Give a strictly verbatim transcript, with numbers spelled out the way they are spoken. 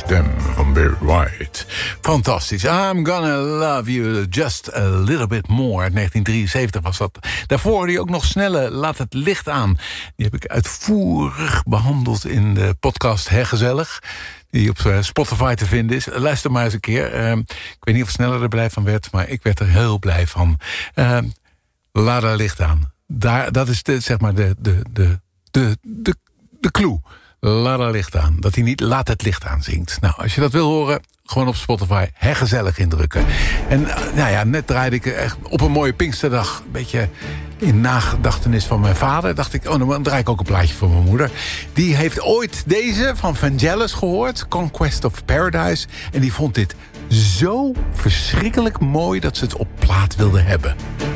stem van Barry White. Fantastisch. I'm gonna love you just a little bit more. Uit negentien drieënzeventig was dat. Daarvoor hoorde je ook nog Snelle, Laat het licht aan. Die heb ik uitvoerig behandeld in de podcast Hergezellig, die op Spotify te vinden is. Luister maar eens een keer. Uh, ik weet niet of Sneller er blij van werd, maar ik werd er heel blij van. Uh, Laat het licht aan. Daar, dat is de, zeg maar de, de, de, de, de, de clue. Laat het licht aan. Dat hij niet Laat het licht aan zingt. Nou, als je dat wil horen, gewoon op Spotify Hergezellig indrukken. En nou ja, net draaide ik echt op een mooie Pinksterdag, een beetje in nagedachtenis van mijn vader. Dacht ik, oh, dan draai ik ook een plaatje voor mijn moeder. Die heeft ooit deze van Vangelis gehoord, Conquest of Paradise. En die vond dit zo verschrikkelijk mooi dat ze het op plaat wilde hebben.